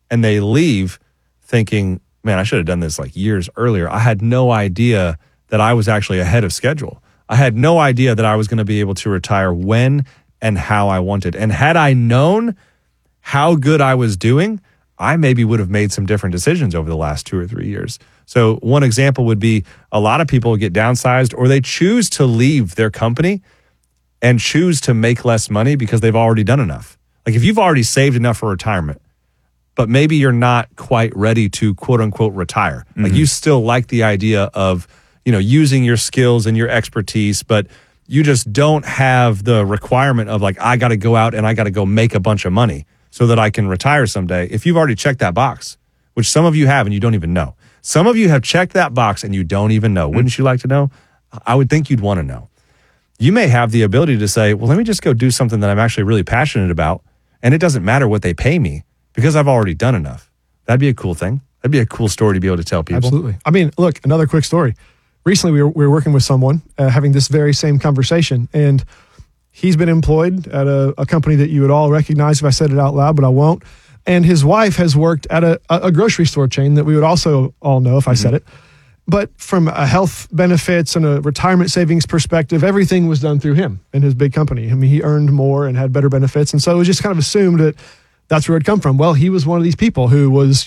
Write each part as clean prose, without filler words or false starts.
and they leave thinking, man, I should have done this like years earlier. I had no idea that I was actually ahead of schedule. I had no idea that I was going to be able to retire when and how I wanted. And had I known how good I was doing, I maybe would have made some different decisions over the last 2 or 3 years. So one example would be a lot of people get downsized or they choose to leave their company and choose to make less money because they've already done enough. Like if you've already saved enough for retirement, but maybe you're not quite ready to quote unquote retire. Mm-hmm. Like you still like the idea of, using your skills and your expertise, but you just don't have the requirement of like, I got to go out and I got to go make a bunch of money so that I can retire someday. If you've already checked that box, which some of you have and you don't even know. Some of you have checked that box and you don't even know. Wouldn't you like to know? I would think you'd want to know. You may have the ability to say, well, let me just go do something that I'm actually really passionate about, and it doesn't matter what they pay me because I've already done enough. That'd be a cool thing. That'd be a cool story to be able to tell people. Absolutely. I mean, look, another quick story. Recently, we were working with someone having this very same conversation, and he's been employed at a company that you would all recognize if I said it out loud, but I won't. And his wife has worked at a grocery store chain that we would also all know if I said it. But from a health benefits and a retirement savings perspective, everything was done through him and his big company. I mean, he earned more and had better benefits. And so it was just kind of assumed that that's where it'd come from. Well, he was one of these people who was,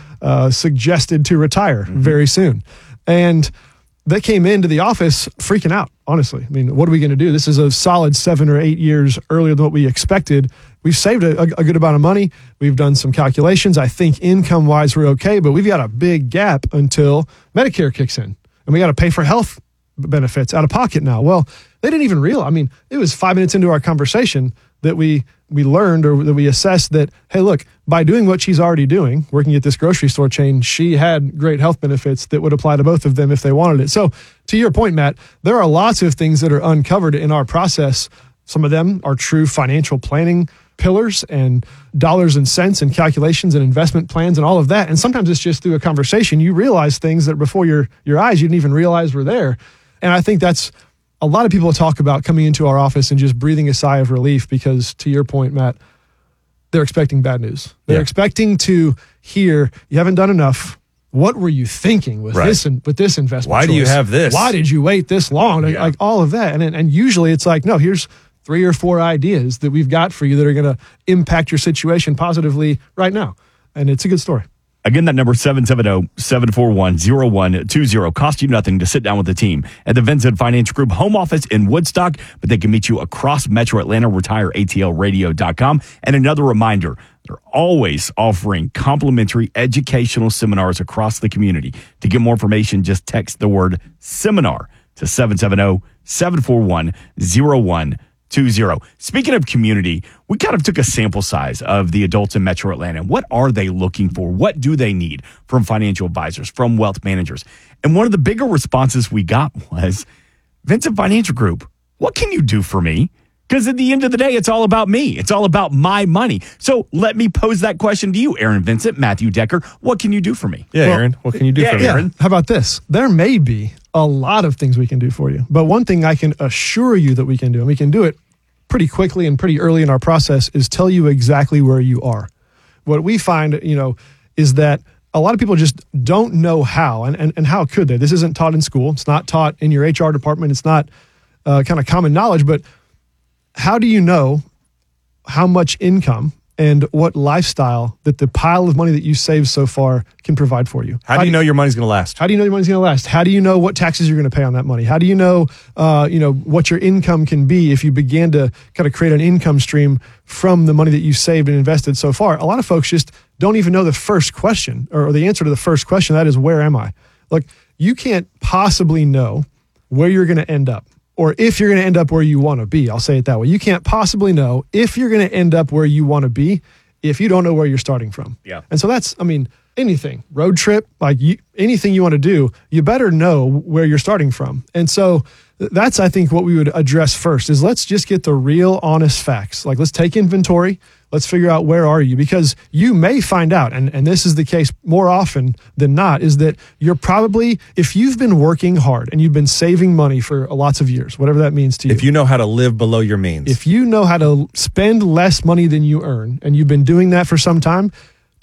suggested to retire very soon. And they came into the office freaking out, honestly. I mean, what are we going to do? This is a solid 7 or 8 years earlier than what we expected. We've saved a good amount of money. We've done some calculations. I think income-wise, we're okay, but we've got a big gap until Medicare kicks in. And we got to pay for health benefits out of pocket now. Well, they didn't even realize. I mean, it was 5 minutes into our conversation that we learned or that we assessed that, hey, look, by doing what she's already doing, working at this grocery store chain, she had great health benefits that would apply to both of them if they wanted it. So to your point, Matt, there are lots of things that are uncovered in our process. Some of them are true financial planning pillars and dollars and cents and calculations and investment plans and all of that. And sometimes it's just through a conversation, you realize things that before your eyes, you didn't even realize were there. And I think that's a lot of people talk about coming into our office and just breathing a sigh of relief because, to your point, Matt, they're expecting bad news. They're expecting to hear, you haven't done enough. What were you thinking with this investment? Why do you have this? Why did you wait this long? Like all of that. And usually it's like, no, here's 3 or 4 ideas that we've got for you that are going to impact your situation positively right now. And it's a good story. Again, that number 770-741-0120. Cost you nothing to sit down with the team at the Vincent Financial Group home office in Woodstock, but they can meet you across Metro Atlanta. RetireATLRadio.com. And another reminder, they're always offering complimentary educational seminars across the community. To get more information, just text the word seminar to 770-741-0120. Speaking of community, we kind of took a sample size of the adults in Metro Atlanta. What are they looking for? What do they need from financial advisors, from wealth managers? And one of the bigger responses we got was, Vincent Financial Group, what can you do for me? Because at the end of the day, it's all about me. It's all about my money. So let me pose that question to you, Aaron Vincent, Matthew Decker. What can you do for me? Yeah, Aaron, what can you do for me? Aaron? How about this? There may be a lot of things we can do for you. But one thing I can assure you that we can do, and we can do it pretty quickly and pretty early in our process, is tell you exactly where you are. What we find, is that a lot of people just don't know how, and how could they? This isn't taught in school. It's not taught in your HR department. It's not kind of common knowledge, but how do you know how much income and what lifestyle that the pile of money that you saved so far can provide for you? How do you know your money's going to last? How do you know your money's going to last? How do you know what taxes you're going to pay on that money? How do you know, what your income can be if you began to kind of create an income stream from the money that you saved and invested so far? A lot of folks just don't even know the first question or the answer to the first question. That is, where am I? Look, you can't possibly know where you're going to end up, or if you're going to end up where you want to be. I'll say it that way. You can't possibly know if you're going to end up where you want to be if you don't know where you're starting from. Yeah. And so that's, anything, road trip, anything you want to do, you better know where you're starting from. And so that's, I think, what we would address first is let's just get the real honest facts. Like, let's take inventory. Let's figure out, where are you? Because you may find out, and this is the case more often than not, is that you're probably, if you've been working hard and you've been saving money for lots of years, whatever that means to you. If you know how to live below your means. If you know how to spend less money than you earn, and you've been doing that for some time,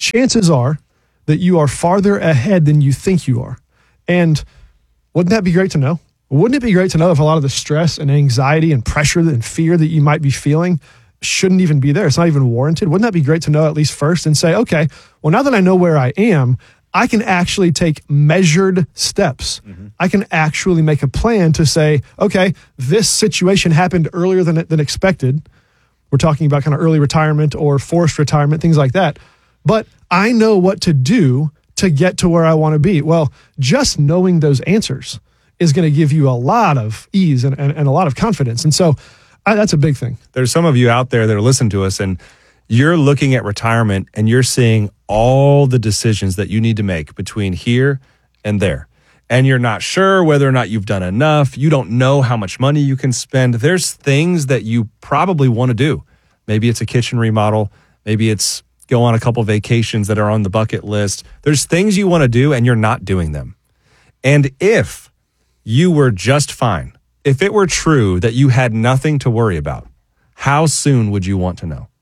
chances are that you are farther ahead than you think you are. And wouldn't that be great to know? Wouldn't it be great to know if a lot of the stress and anxiety and pressure and fear that you might be feeling shouldn't even be there? It's not even warranted. Wouldn't that be great to know at least first and say, okay, well, now that I know where I am, I can actually take measured steps. I can actually make a plan to say, okay, this situation happened earlier than expected. We're talking about kind of early retirement or forced retirement, things like that. But I know what to do to get to where I want to be. Well, just knowing those answers is going to give you a lot of ease and a lot of confidence. And so that's a big thing. There's some of you out there that are listening to us and you're looking at retirement and you're seeing all the decisions that you need to make between here and there. And you're not sure whether or not you've done enough. You don't know how much money you can spend. There's things that you probably want to do. Maybe it's a kitchen remodel. Maybe it's go on a couple vacations that are on the bucket list. There's things you want to do and you're not doing them. And if you were just fine, if it were true that you had nothing to worry about, how soon would you want to know?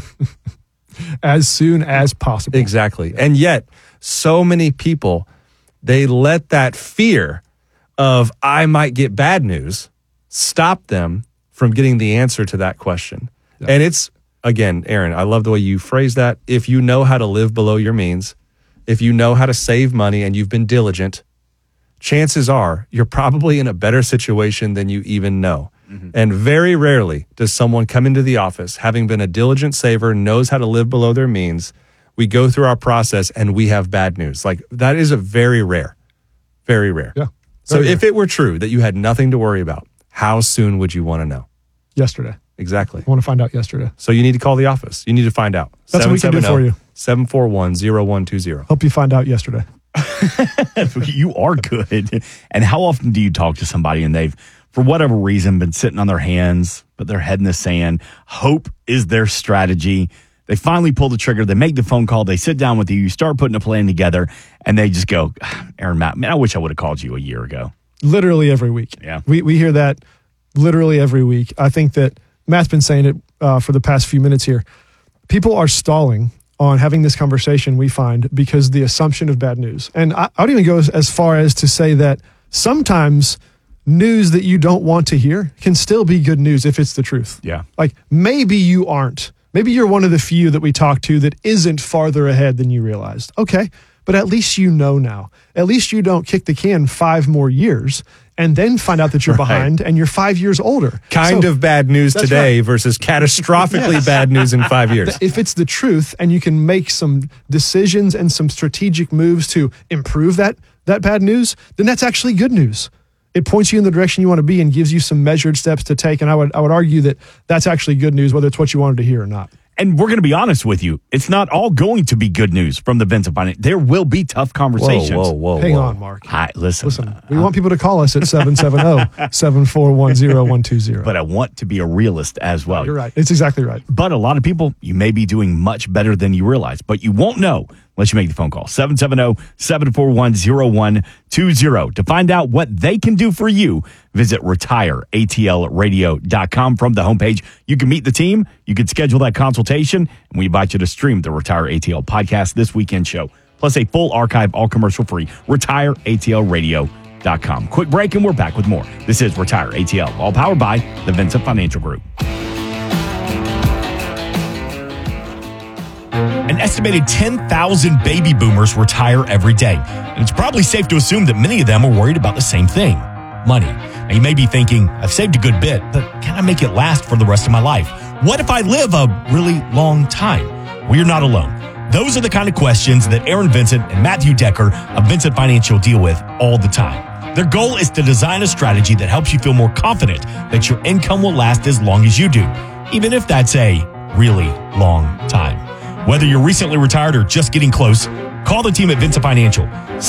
As soon as possible. Exactly. And yet, so many people, they let that fear of I might get bad news stop them from getting the answer to that question. Yeah. And it's, again, Aaron, I love the way you phrase that. If you know how to live below your means, if you know how to save money and you've been diligent, chances are you're probably in a better situation than you even know. And very rarely does someone come into the office, having been a diligent saver, knows how to live below their means. We go through our process and we have bad news. Like that is a very rare. Yeah. So if it were true that you had nothing to worry about, how soon would you want to know? Yesterday. Exactly. I want to find out yesterday. So you need to call the office. You need to find out. That's what we can do for you. 741-0120. Hope you find out yesterday. You are good. And how often do you talk to somebody and they've, for whatever reason, been sitting on their hands, put their head in the sand? Hope is their strategy. They finally pull the trigger. They make the phone call. They sit down with you. You start putting a plan together, and they just go, Aaron, Matt, man, I wish I would have called you a year ago. Literally every week. Yeah. We hear that literally every week. I think that Matt's been saying it for the past few minutes here. People are stalling on having this conversation, we find, because the assumption of bad news. And I would even go as far as to say that sometimes news that you don't want to hear can still be good news if it's the truth. Yeah. Like maybe you aren't. Maybe you're one of the few that we talk to that isn't farther ahead than you realized. Okay, but at least you know now. At least you don't kick the can 5 more years and then find out that you're behind and you're 5 years older. Kind of bad news today versus catastrophically bad news in 5 years. If it's the truth and you can make some decisions and some strategic moves to improve that bad news, then that's actually good news. It points you in the direction you want to be and gives you some measured steps to take. And I would argue that that's actually good news, whether it's what you wanted to hear or not. And we're going to be honest with you. It's not all going to be good news from the Vincent Finance. There will be tough conversations. Whoa. Hang on, Mark. Hi, listen. We want people to call us at 770-741-0120. But I want to be a realist as well. You're right. It's exactly right. But a lot of people, you may be doing much better than you realize, but you won't know unless you make the phone call. 770-741-0120. To find out what they can do for you, visit retireatlradio.com. From the homepage, you can meet the team, you can schedule that consultation, and we invite you to stream the Retire ATL podcast this weekend show, plus a full archive, all commercial free, retireatlradio.com. Quick break, and we're back with more. This is Retire ATL, all powered by the Vincent Financial Group. An estimated 10,000 baby boomers retire every day. And it's probably safe to assume that many of them are worried about the same thing, money. Now, you may be thinking, I've saved a good bit, but can I make it last for the rest of my life? What if I live a really long time? Well, you're not alone. Those are the kind of questions that Aaron Vincent and Matthew Decker of Vincent Financial deal with all the time. Their goal is to design a strategy that helps you feel more confident that your income will last as long as you do, even if that's a really long time. Whether you're recently retired or just getting close, call the team at Vincent Financial,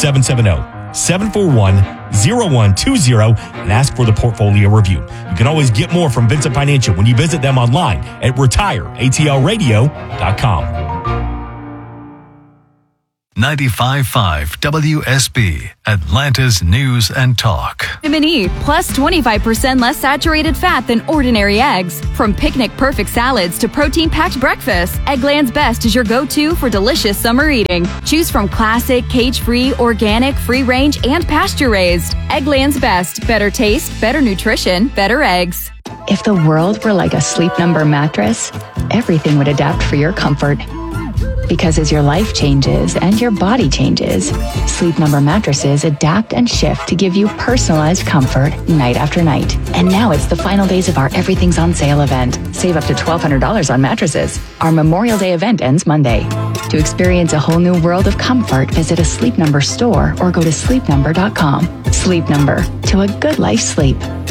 770-741-0120, and ask for the portfolio review. You can always get more from Vincent Financial when you visit them online at retireatlradio.com. 95.5 WSB, Atlanta's News and Talk. Vitamin E, plus 25% less saturated fat than ordinary eggs. From picnic-perfect salads to protein-packed breakfast, Eggland's Best is your go-to for delicious summer eating. Choose from classic, cage-free, organic, free-range, and pasture-raised. Eggland's Best. Better taste, better nutrition, better eggs. If the world were like a Sleep Number mattress, everything would adapt for your comfort. Because as your life changes and your body changes, Sleep Number mattresses adapt and shift to give you personalized comfort night after night. And now it's the final days of our Everything's on Sale event. Save up to $1,200 on mattresses. Our Memorial Day event ends Monday. To experience a whole new world of comfort, visit a Sleep Number store or go to sleepnumber.com. Sleep Number, to a good life sleep.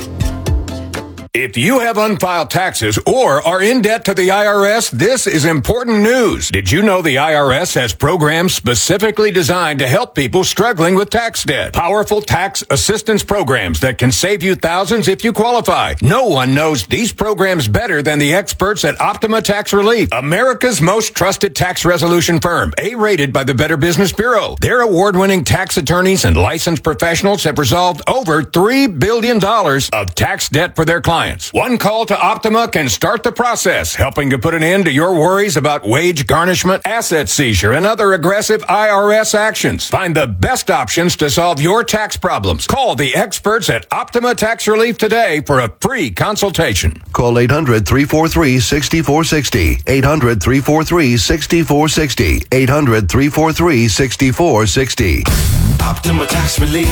If you have unfiled taxes or are in debt to the IRS, this is important news. Did you know the IRS has programs specifically designed to help people struggling with tax debt? Powerful tax assistance programs that can save you thousands if you qualify. No one knows these programs better than the experts at Optima Tax Relief, America's most trusted tax resolution firm, A-rated by the Better Business Bureau. Their award-winning tax attorneys and licensed professionals have resolved over $3 billion of tax debt for their clients. One call to Optima can start the process, helping to put an end to your worries about wage garnishment, asset seizure, and other aggressive IRS actions. Find the best options to solve your tax problems. Call the experts at Optima Tax Relief today for a free consultation. Call 800-343-6460. 800-343-6460. 800-343-6460. Optima Tax Relief.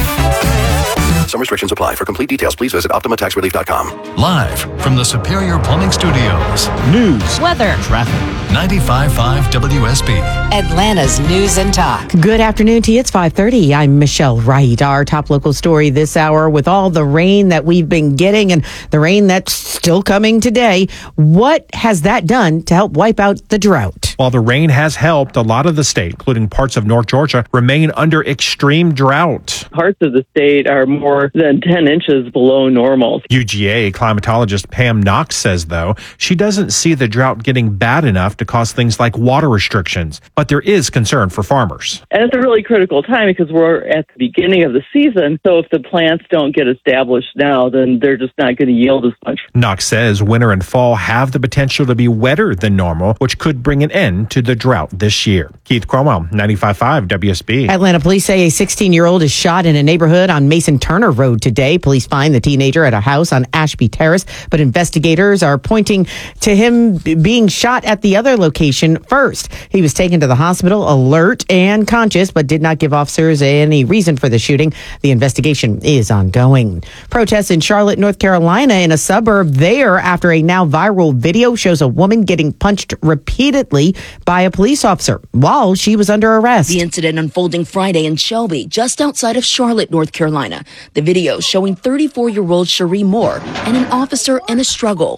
Some restrictions apply. For complete details, please visit OptimaTaxRelief.com. Live from the Superior Plumbing Studios. News, Weather. traffic. 95.5 WSB. Atlanta's News and Talk. Good afternoon to you. It's 5:30. I'm Michelle Wright. Our top local story this hour, with all the rain that we've been getting and the rain that's still coming today, what has that done to help wipe out the drought? While the rain has helped, a lot of the state, including parts of North Georgia, remain under extreme drought. Parts of the state are more than 10 inches below normal. UGA climatologist Pam Knox says, though, she doesn't see the drought getting bad enough to cause things like water restrictions, but there is concern for farmers. And it's a really critical time because we're at the beginning of the season, so if the plants don't get established now, then they're just not going to yield as much. Knox says winter and fall have the potential to be wetter than normal, which could bring an end to the drought this year. Keith Cromwell, 95.5 WSB. Atlanta police say a 16-year-old is shot in a neighborhood on Mason Turner Road today. Police find the teenager at a house on Ashby Terrace, but investigators are pointing to him being shot at the other location first. He was taken to the hospital alert and conscious, but did not give officers any reason for the shooting. The investigation is ongoing. Protests in Charlotte, North Carolina, in a suburb there after a now viral video shows a woman getting punched repeatedly by a police officer while she was under arrest. The incident unfolding Friday in Shelby, just outside of Charlotte, North Carolina. The video showing 34-year-old Cherie Moore and an officer in a struggle.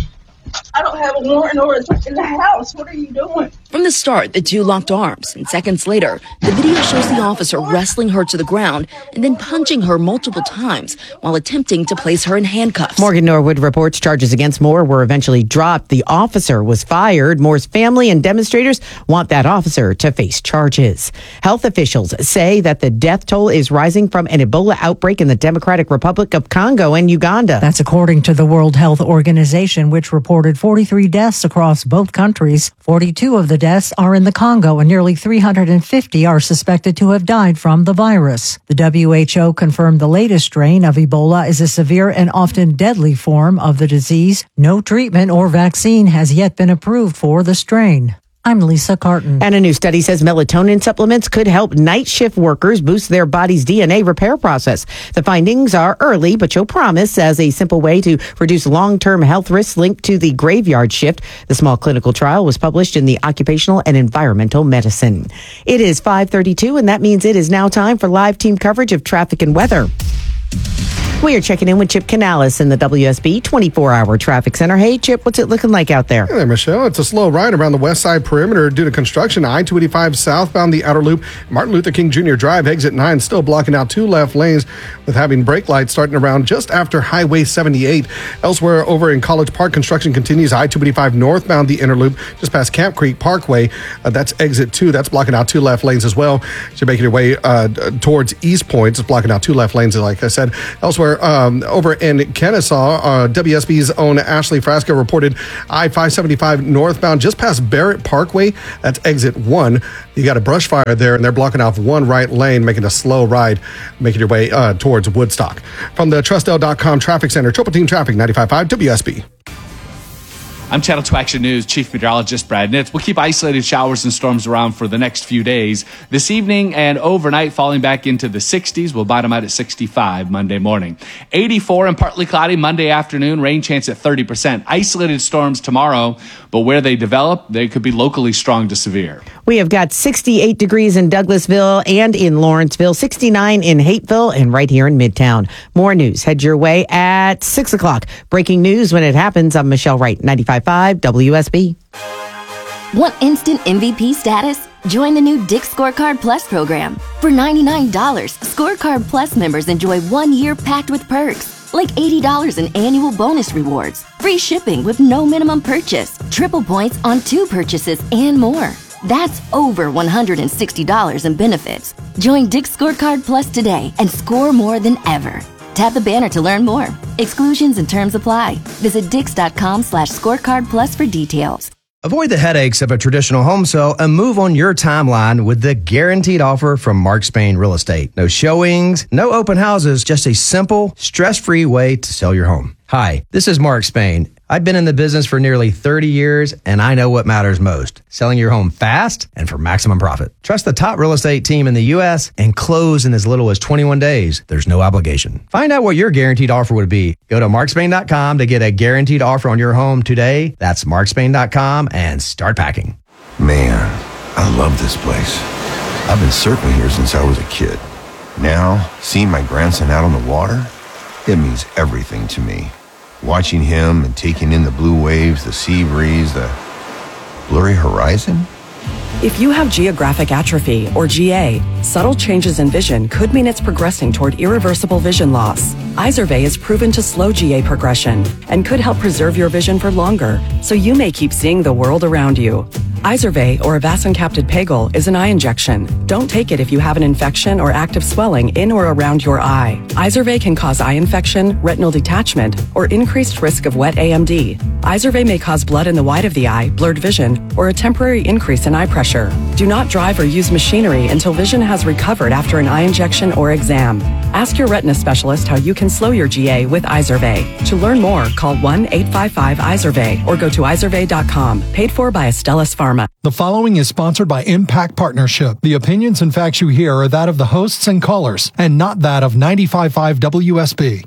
I don't have a warrant or a search in the house. What are you doing? From the start, the two locked arms, and seconds later, the video shows the officer wrestling her to the ground and then punching her multiple times while attempting to place her in handcuffs. Morgan Norwood reports charges against Moore were eventually dropped. The officer was fired. Moore's family and demonstrators want that officer to face charges. Health officials say that the death toll is rising from an Ebola outbreak in the Democratic Republic of Congo and Uganda. That's according to the World Health Organization, which reported 43 deaths across both countries. 42 of the deaths are in the Congo, and nearly 350 are suspected to have died from the virus. The WHO confirmed the latest strain of Ebola is a severe and often deadly form of the disease. No treatment or vaccine has yet been approved for the strain. I'm Lisa Carton. And a new study says melatonin supplements could help night shift workers boost their body's DNA repair process. The findings are early, but show promise as a simple way to reduce long-term health risks linked to the graveyard shift. The small clinical trial was published in the Occupational and Environmental Medicine. It is 5:32, and that means it is now time for live team coverage of traffic and weather. We are checking in with Chip Canales in the WSB 24-hour traffic center. Hey, Chip, what's it looking like out there? Hey there, Michelle. It's a slow ride around the west side perimeter due to construction. I-285 southbound the outer loop. Martin Luther King Jr. Drive, exit 9, still blocking out 2 left lanes with having brake lights starting around just after Highway 78. Elsewhere over in College Park, construction continues. I-285 northbound the inner loop just past Camp Creek Parkway. That's exit 2. That's blocking out 2 left lanes as well. So you're making your way towards East Point. It's blocking out 2 left lanes, like I said. Elsewhere over in Kennesaw, WSB's own Ashley Frasco reported I-575 northbound just past Barrett Parkway. That's exit 1. You got a brush fire there, and they're blocking off 1 right lane, making a slow ride, making your way towards Woodstock. From the Trustel.com Traffic Center, Triple Team Traffic, 95.5 WSB. I'm Channel 2 Action News Chief Meteorologist Brad Nitz. We'll keep isolated showers and storms around for the next few days. This evening and overnight, falling back into the 60s. We'll bottom out at 65 Monday morning. 84 and partly cloudy Monday afternoon. Rain chance at 30%. Isolated storms tomorrow, but where they develop, they could be locally strong to severe. We have got 68 degrees in Douglasville and in Lawrenceville, 69 in Hateville, and right here in Midtown. More news head your way at 6 o'clock. Breaking news when it happens. I'm Michelle Wright, 95.5 WSB. Want instant MVP status? Join the new Dick's Scorecard Plus program. For $99, Scorecard Plus members enjoy 1 year packed with perks, like $80 in annual bonus rewards, free shipping with no minimum purchase, triple points on 2 purchases, and more. That's over $160 in benefits. Join Dick's Scorecard Plus today and score more than ever. Tap the banner to learn more. Exclusions and terms apply. Visit Dix.com/scorecard plus for details. Avoid the headaches of a traditional home sale and move on your timeline with the guaranteed offer from Mark Spain Real Estate. No showings, no open houses, just a simple, stress-free way to sell your home. Hi, this is Mark Spain. I've been in the business for nearly 30 years, and I know what matters most. Selling your home fast and for maximum profit. Trust the top real estate team in the U.S. and close in as little as 21 days. There's no obligation. Find out what your guaranteed offer would be. Go to markspain.com to get a guaranteed offer on your home today. That's markspain.com and start packing. Man, I love this place. I've been surfing here since I was a kid. Now, seeing my grandson out on the water, it means everything to me. Watching him and taking in the blue waves, the sea breeze, the blurry horizon. If you have geographic atrophy, or GA, subtle changes in vision could mean it's progressing toward irreversible vision loss. Izervay is proven to slow GA progression and could help preserve your vision for longer, so you may keep seeing the world around you. Izervay, or avacincaptad pegol, is an eye injection. Don't take it if you have an infection or active swelling in or around your eye. Izervay can cause eye infection, retinal detachment, or increased risk of wet AMD. Izervay may cause blood in the white of the eye, blurred vision, or a temporary increase in eye pressure. Do not drive or use machinery until vision has recovered after an eye injection or exam. Ask your retina specialist how you can slow your GA with Izervay. To learn more, call 1-855-IZERVAY or go to izervay.com. Paid for by Astellas Pharma. The following is sponsored by Impact Partnership. The opinions and facts you hear are that of the hosts and callers, and not that of 95.5 WSB.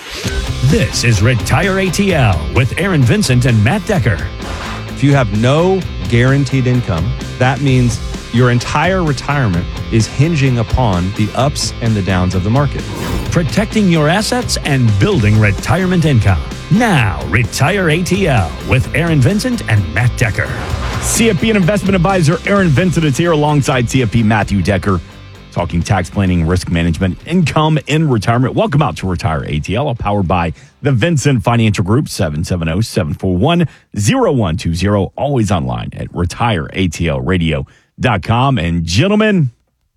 This is Retire ATL with Aaron Vincent and Matt Decker. If you have no guaranteed income, that means your entire retirement is hinging upon the ups and the downs of the market. Protecting your assets and building retirement income. Now, Retire ATL with Aaron Vincent and Matt Decker. CFP and investment advisor Aaron Vincent is here alongside CFP Matthew Decker, talking tax planning, risk management, income in retirement. Welcome out to Retire ATL, powered by the Vincent Financial Group, 770-741-0120, always online at retireatlradio.com. And gentlemen,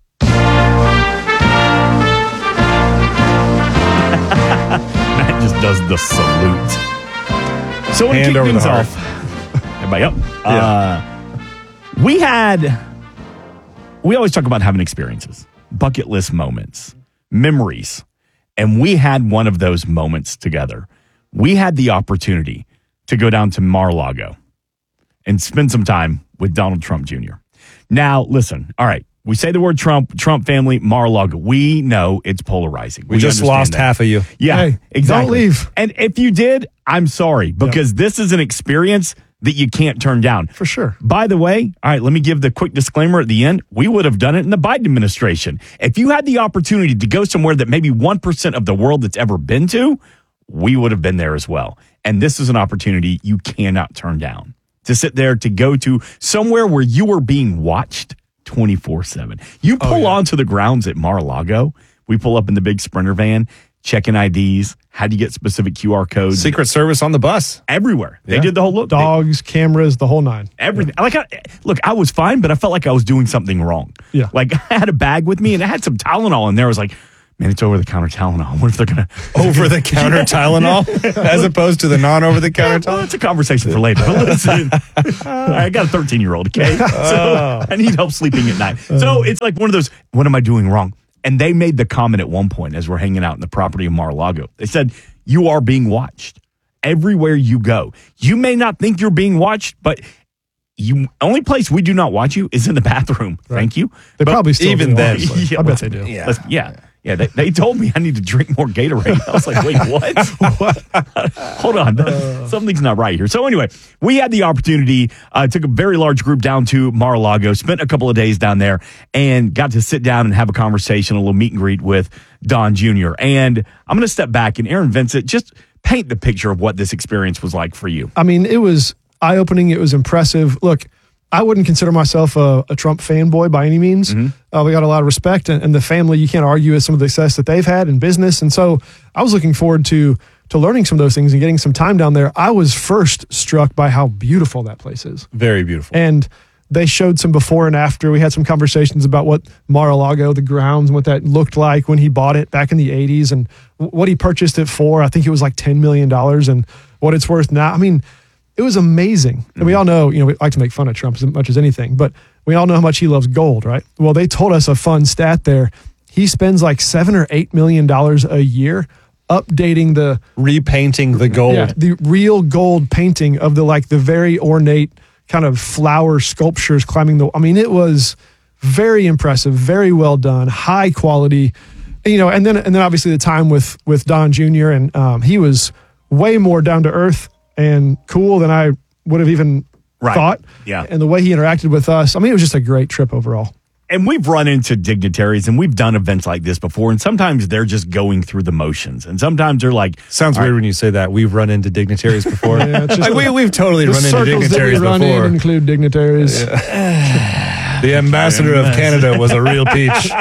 Matt just does the salute. So we'll kick things off. Everybody up. We always talk about having experiences, bucket list moments, memories, and we had one of those moments together. We had the opportunity to go down to Mar-a-Lago and spend some time with Donald Trump Jr. Now, listen, all right, we say the word Trump family, Mar-a-Lago. We know it's polarizing. We just lost half of you. Yeah, hey, exactly. Don't leave. And if you did, I'm sorry, because this is an experience that you can't turn down. For sure. By the way, all right, let me give the quick disclaimer at the end. We would have done it in the Biden administration. If you had the opportunity to go somewhere that maybe 1% of the world that's ever been to, we would have been there as well. And this is an opportunity you cannot turn down. To sit there, to go to somewhere where you are being watched 24/7. You pull onto the grounds at Mar-a-Lago. We pull up in the big Sprinter van, checking IDs, had to get specific QR codes. Secret Service on the bus. Everywhere. They did the whole look. Dogs, cameras, the whole nine. Everything. Look, I was fine, but I felt like I was doing something wrong. Yeah. Like I had a bag with me and I had some Tylenol in there. I was like, man, it's over-the-counter Tylenol. What if they're going to... Over-the-counter Tylenol as opposed to the non-over-the-counter Tylenol? Well, that's a conversation for later. But listen, I got a 13-year-old, okay? So I need help sleeping at night. So it's like one of those, what am I doing wrong? And they made the comment at one point as we're hanging out in the property of Mar-a-Lago. They said, you are being watched everywhere you go. You may not think you're being watched, but only place we do not watch you is in the bathroom. Right. Thank you. They probably still even do, then. I bet they do. Yeah, they told me I need to drink more Gatorade. I was like, wait, what? Hold on. Something's not right here. So anyway, we had the opportunity, took a very large group down to Mar-a-Lago, spent a couple of days down there, and got to sit down and have a conversation, a little meet and greet with Don Jr. And I'm going to step back, and Aaron Vincent, just paint the picture of what this experience was like for you. I mean, it was eye-opening. It was impressive. Look, I wouldn't consider myself a Trump fanboy by any means. Mm-hmm. We got a lot of respect, and the family, you can't argue with some of the success that they've had in business. And so I was looking forward to learning some of those things and getting some time down there. I was first struck by how beautiful that place is. Very beautiful. And they showed some before and after. We had some conversations about what Mar-a-Lago, the grounds, and what that looked like when he bought it back in the 80s and what he purchased it for. I think it was like $10 million and what it's worth now. I mean, it was amazing. And we all know, we like to make fun of Trump as much as anything, but we all know how much he loves gold, right? Well, they told us a fun stat there. He spends like $7 or $8 million a year updating repainting the gold. Yeah, the real gold painting of the very ornate kind of flower sculptures climbing it was very impressive, very well done, high quality, and then obviously the time with Don Jr. and he was way more down to earth and cool than I would have even thought. Yeah. And the way he interacted with us, it was just a great trip overall. And we've run into dignitaries and we've done events like this before. And sometimes they're just going through the motions. And sometimes they're like... Sounds weird when you say that. We've run into dignitaries before. Yeah, we've totally run into dignitaries that we run before. In include dignitaries. Yeah. The ambassador of Canada was a real peach.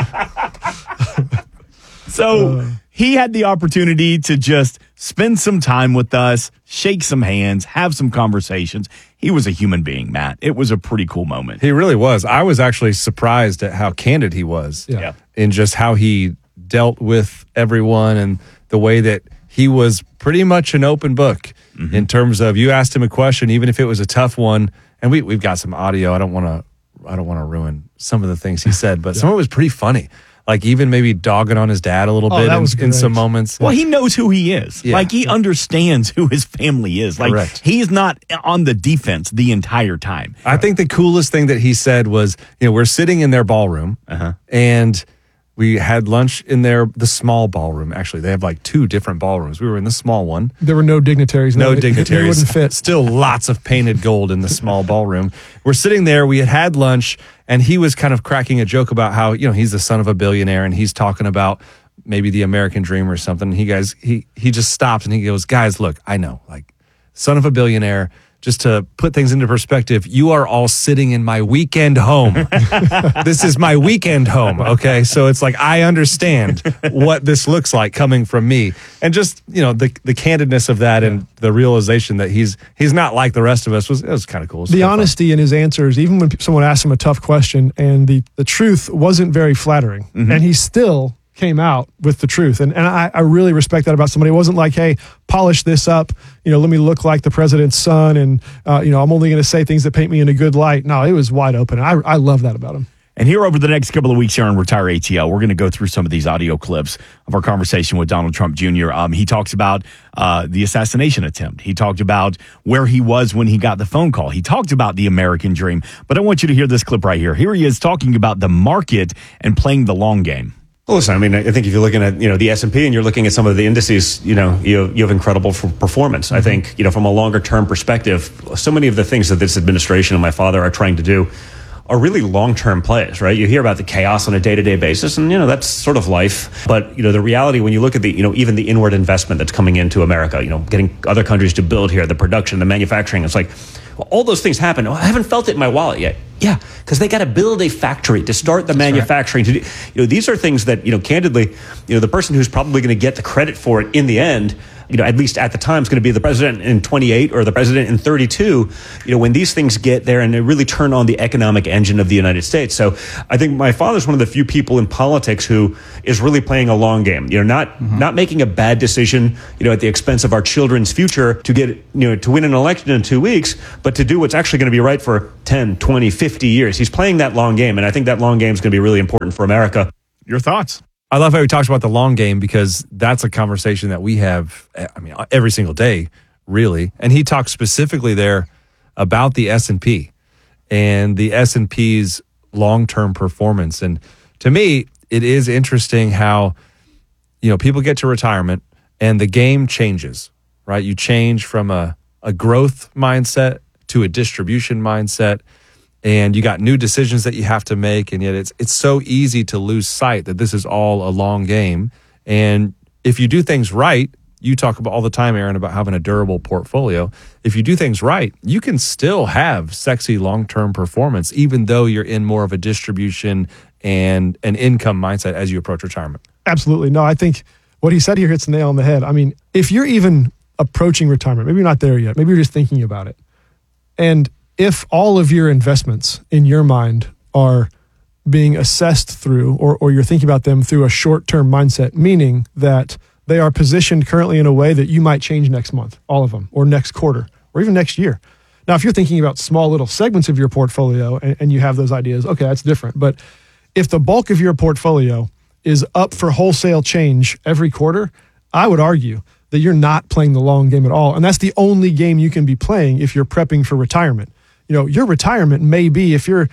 So he had the opportunity to just spend some time with us, shake some hands, have some conversations. He was a human being, Matt. It was a pretty cool moment. He really was. I was actually surprised at how candid he was in just how he dealt with everyone and the way that he was pretty much an open book in terms of you asked him a question, even if it was a tough one. And we've got some audio. I don't want to ruin some of the things he said, but some of it was pretty funny. Like even maybe dogging on his dad a little bit in some moments. Well, he knows who he is. Yeah. Like he understands who his family is. Like Correct. He's not on the defense the entire time. I think the coolest thing that he said was, we're sitting in their ballroom and we had lunch in the small ballroom. Actually, they have like two different ballrooms. We were in the small one. There were no dignitaries. No dignitaries. They wouldn't fit. Still lots of painted gold in the small ballroom. We're sitting there. We had lunch, and he was kind of cracking a joke about how, he's the son of a billionaire, and he's talking about maybe the American dream or something. He just stops and he goes, guys, look, I know, like, son of a billionaire. Just to put things into perspective, you are all sitting in my weekend home. This is my weekend home, okay? So it's like, I understand what this looks like coming from me. And just, the candidness of that and the realization that he's not like the rest of us was kind of cool. The honesty in his answers, even when someone asked him a tough question and the truth wasn't very flattering, and he still came out with the truth. And I really respect that about somebody. It wasn't like, hey, polish this up, let me look like the president's son and, I'm only going to say things that paint me in a good light. No, it was wide open. I love that about him. And here over the next couple of weeks here on Retire ATL, we're going to go through some of these audio clips of our conversation with Donald Trump Jr. He talks about the assassination attempt. He talked about where he was when he got the phone call. He talked about the American dream. But I want you to hear this clip right here. Here he is talking about the market and playing the long game. Well, listen, I mean, I think if you're looking at, the S&P and you're looking at some of the indices, you have incredible performance. I think, from a longer term perspective, so many of the things that this administration and my father are trying to do are really long-term plays, right? You hear about the chaos on a day-to-day basis, and, that's sort of life. But, the reality when you look at the, even the inward investment that's coming into America, getting other countries to build here, the production, the manufacturing, it's like, well, all those things happen. I haven't felt it in my wallet yet. Yeah, because they got to build a factory to start the manufacturing. Right. To do, these are things that, candidly, the person who's probably going to get the credit for it in the end, at least at the time, is going to be the president in 28 or the president in 32, when these things get there and they really turn on the economic engine of the United States. So I think my father's one of the few people in politics who is really playing a long game, not making a bad decision, at the expense of our children's future to get, to win an election in 2 weeks, but to do what's actually going to be right for 10, 20, 50 years. He's playing that long game. And I think that long game is going to be really important for America. Your thoughts? I love how he talks about the long game because that's a conversation that we have, every single day, really. And he talks specifically there about the S&P and the S&P's long-term performance. And to me, it is interesting how, people get to retirement and the game changes, right? You change from a growth mindset to a distribution mindset. And you got new decisions that you have to make, and yet it's so easy to lose sight that this is all a long game. And if you do things right, you talk about all the time, Aaron, about having a durable portfolio. If you do things right, you can still have sexy long-term performance, even though you're in more of a distribution and an income mindset as you approach retirement. Absolutely. No, I think what he said here hits the nail on the head. I mean, if you're even approaching retirement, maybe you're not there yet, maybe you're just thinking about it. And if all of your investments in your mind are being assessed through, or you're thinking about them through a short-term mindset, meaning that they are positioned currently in a way that you might change next month, all of them, or next quarter, or even next year. Now, if you're thinking about small little segments of your portfolio and you have those ideas, okay, that's different. But if the bulk of your portfolio is up for wholesale change every quarter, I would argue that you're not playing the long game at all. And that's the only game you can be playing if you're prepping for retirement. Your retirement may be if you're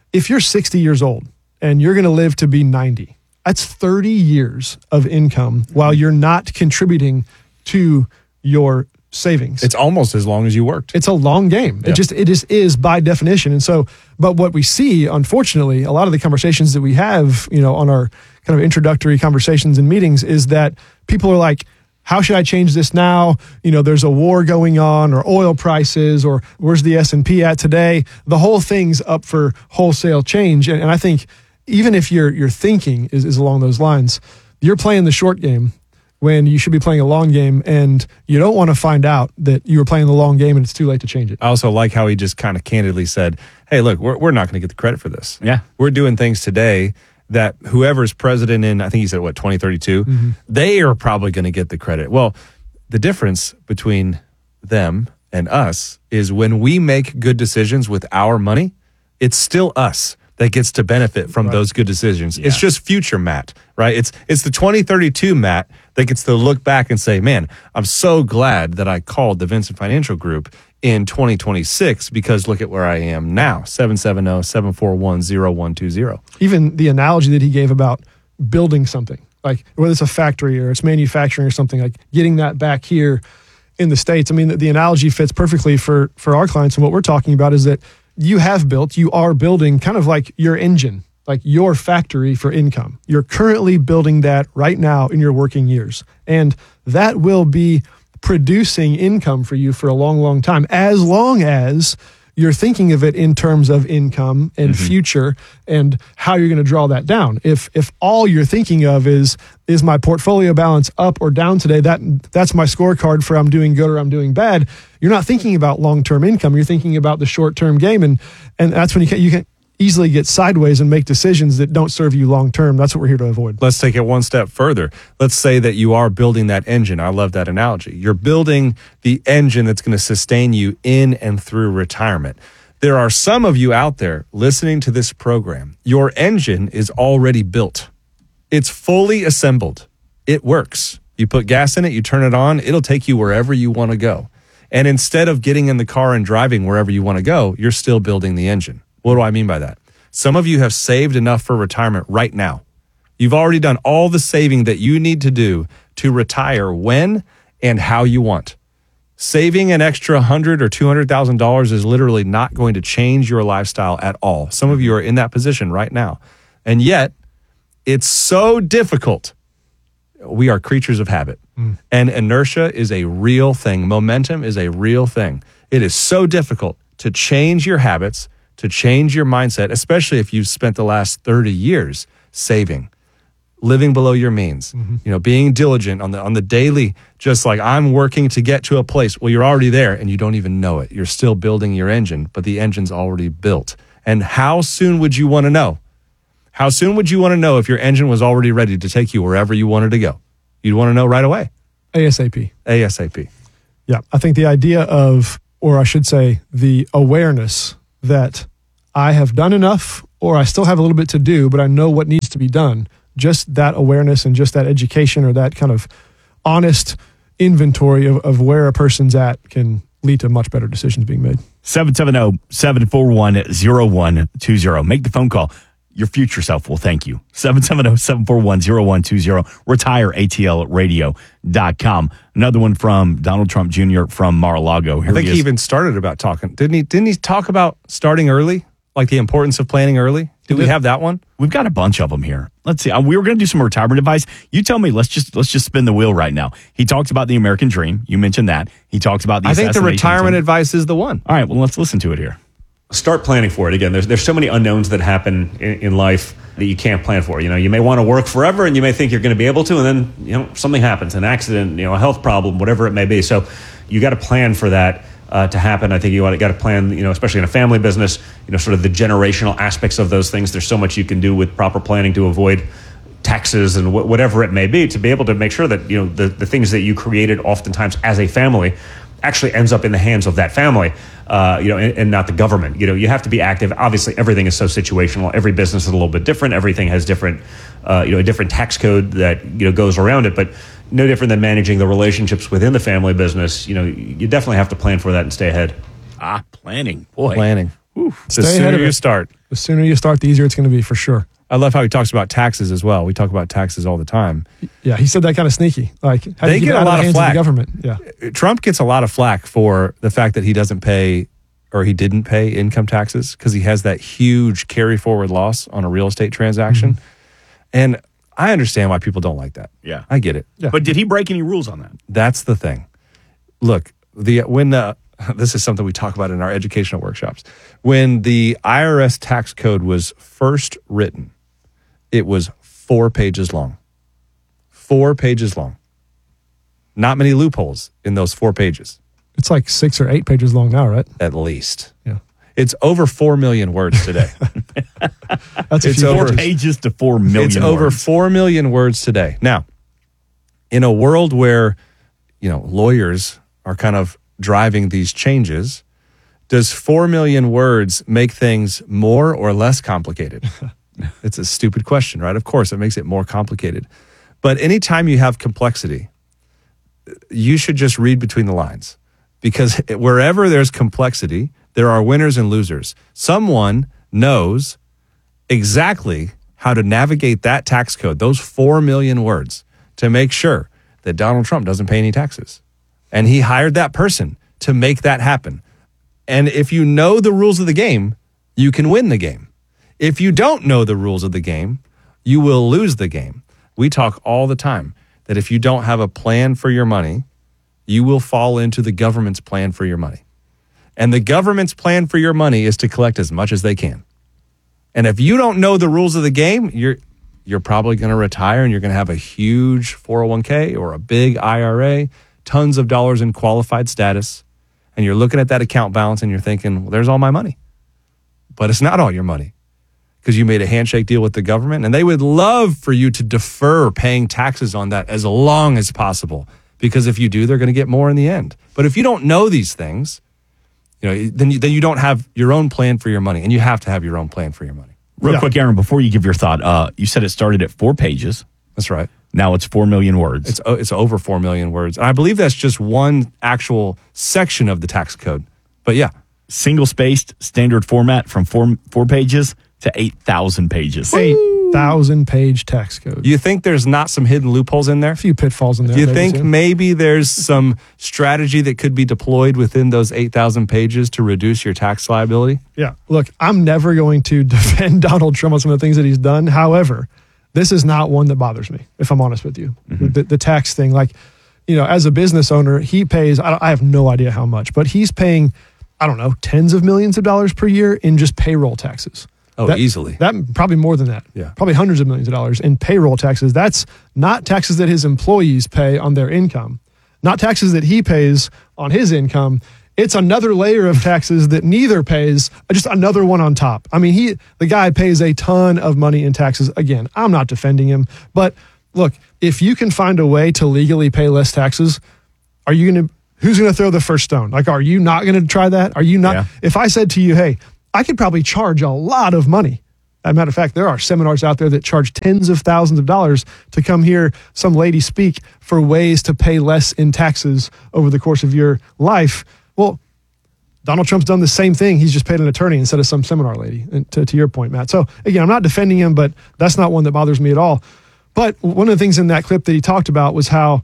60 years old and you're going to live to be 90. That's 30 years of income while you're not contributing to your savings. It's almost as long as you worked. It's a long game. Yeah. It just is by definition. And so, but what we see, unfortunately, a lot of the conversations that we have, on our kind of introductory conversations and meetings is that people are like, how should I change this now? There's a war going on, or oil prices, or where's the S&P at today? The whole thing's up for wholesale change. And I think even if your thinking is along those lines, you're playing the short game when you should be playing a long game, and you don't want to find out that you were playing the long game and it's too late to change it. I also like how he just kind of candidly said, hey, look, we're not going to get the credit for this. Yeah. We're doing things today that whoever's president in, I think he said, 2032, they are probably going to get the credit. Well, the difference between them and us is when we make good decisions with our money, it's still us that gets to benefit from those good decisions. Yeah. It's just future Matt, right? It's the 2032 Matt that gets to look back and say, man, I'm so glad that I called the Vincent Financial Group in 2026 because look at where I am now, 770-741-0120. Even the analogy that he gave about building something, like whether it's a factory or it's manufacturing or something, like getting that back here in the States. I mean, the analogy fits perfectly for our clients. And what we're talking about is that you are building kind of like your engine, like your factory for income. You're currently building that right now in your working years. And that will be producing income for you for a long, long time, as long as you're thinking of it in terms of income and future and how you're going to draw that down. If all you're thinking of is my portfolio balance up or down today, that's my scorecard for I'm doing good or I'm doing bad, you're not thinking about long-term income. You're thinking about the short-term game, and that's when you can easily get sideways and make decisions that don't serve you long-term. That's what we're here to avoid. Let's take it one step further. Let's say that you are building that engine. I love that analogy. You're building the engine that's going to sustain you in and through retirement. There are some of you out there listening to this program. Your engine is already built. It's fully assembled. It works. You put gas in it, you turn it on, it'll take you wherever you want to go. And instead of getting in the car and driving wherever you want to go, you're still building the engine. What do I mean by that? Some of you have saved enough for retirement right now You've already done all the saving that you need to do to retire when and how you want. Saving an extra $100,000 or $200,000 is literally not going to change your lifestyle at all. Some of you are in that position right now. And yet, it's so difficult. We are creatures of habit. And inertia is a real thing. Momentum is a real thing. It is so difficult to change your habits, to change your mindset, especially if you've spent the last 30 years saving, living below your means, being diligent on the daily, just like I'm working to get to a place. Well, you're already there and you don't even know it. You're still building your engine, but the engine's already built. And how soon would you want to know? How soon would you want to know if your engine was already ready to take you wherever you wanted to go? You'd want to know right away. ASAP. ASAP. Yeah. I think the idea of, or I should say, the awareness that I have done enough or I still have a little bit to do, but I know what needs to be done. Just that awareness and just that education or that kind of honest inventory of where a person's at can lead to much better decisions being made. 770-741-0120. Make the phone call. Your future self will thank you. 770-741-0120. RetireATLradio.com. Another one from Donald Trump Jr. from Mar-a-Lago. I think he even started about talking. Didn't he talk about starting early? Like the importance of planning early? Did we have that one? We've got a bunch of them here. Let's see. We were going to do some retirement advice. You tell me. Let's just spin the wheel right now. He talks about the American dream. You mentioned that. He talks about the I think the retirement advice is the one. All right. Well, let's listen to it here. Start planning for it. Again, there's so many unknowns that happen in life that you can't plan for. You may want to work forever and you may think you're going to be able to, and then, something happens, an accident, a health problem, whatever it may be. So you got to plan for that to happen. I think you got to plan, especially in a family business, sort of the generational aspects of those things. There's so much you can do with proper planning to avoid taxes and whatever it may be, to be able to make sure that, the things that you created oftentimes as a family actually ends up in the hands of that family, and not the government. You have to be active. Obviously, everything is so situational. Every business is a little bit different. Everything has different, a different tax code that, goes around it. But no different than managing the relationships within the family business. You definitely have to plan for that and stay ahead. Planning. Boy. Planning. Stay The ahead sooner of you it. start. The sooner you start, the easier it's going to be for sure. I love how he talks about taxes as well. We talk about taxes all the time. Yeah, he said that kind of sneaky. Like, how do They you get out a lot the of hands flack. the government. Yeah. Trump gets a lot of flack for the fact that he doesn't pay or he didn't pay income taxes because he has that huge carry forward loss on a real estate transaction. And I understand why people don't like that. Yeah. I get it. But did he break any rules on that? That's the thing. Look, this is something we talk about in our educational workshops. When the IRS tax code was first written, it was 4 pages long. 4 pages long. Not many loopholes in those 4 pages. It's like 6 or 8 pages long now, right? At least. Yeah. It's over 4 million words today. That's it's over 4 pages to 4 million It's over words. 4 million words today. Now, in a world where, lawyers are kind of driving these changes, does 4 million words make things more or less complicated? It's a stupid question, right? Of course, it makes it more complicated. But anytime you have complexity, you should just read between the lines. Because wherever there's complexity, there are winners and losers. Someone knows exactly how to navigate that tax code, those 4 million words, to make sure that Donald Trump doesn't pay any taxes. And he hired that person to make that happen. And if you know the rules of the game, you can win the game. If you don't know the rules of the game, you will lose the game. We talk all the time that if you don't have a plan for your money, you will fall into the government's plan for your money. And the government's plan for your money is to collect as much as they can. And if you don't know the rules of the game, you're probably going to retire and you're going to have a huge 401k or a big IRA, tons of dollars in qualified status. And you're looking at that account balance and you're thinking, well, there's all my money. But it's not all your money because you made a handshake deal with the government and they would love for you to defer paying taxes on that as long as possible. Because if you do, they're going to get more in the end. But if you don't know these things, then you don't have your own plan for your money, and you have to have your own plan for your money. Real quick, Aaron, before you give your thought, you said it started at 4 pages. That's right. Now it's 4 million words. It's over 4 million words. And I believe that's just one actual section of the tax code. But yeah. Single-spaced standard format from four pages to 8,000 pages. 8,000-page tax code. You think there's not some hidden loopholes in there? A few pitfalls in there. Do you think maybe there's some strategy that could be deployed within those 8,000 pages to reduce your tax liability? Yeah. Look, I'm never going to defend Donald Trump on some of the things that he's done. However, this is not one that bothers me, if I'm honest with you. The tax thing, like, as a business owner, he pays, I have no idea how much, but he's paying, I don't know, tens of millions of dollars per year in just payroll taxes. Oh, easily. That probably more than that. Yeah. Probably hundreds of millions of dollars in payroll taxes. That's not taxes that his employees pay on their income, not taxes that he pays on his income. It's another layer of taxes that neither pays, just another one on top. I mean, the guy pays a ton of money in taxes. Again, I'm not defending him, but look, if you can find a way to legally pay less taxes, who's going to throw the first stone? Like, are you not going to try that? Are you not? Yeah. If I said to you, hey, I could probably charge a lot of money. As a matter of fact, there are seminars out there that charge tens of thousands of dollars to come hear some lady speak for ways to pay less in taxes over the course of your life. Well, Donald Trump's done the same thing. He's just paid an attorney instead of some seminar lady, to your point, Matt. So again, I'm not defending him, but that's not one that bothers me at all. But one of the things in that clip that he talked about was how,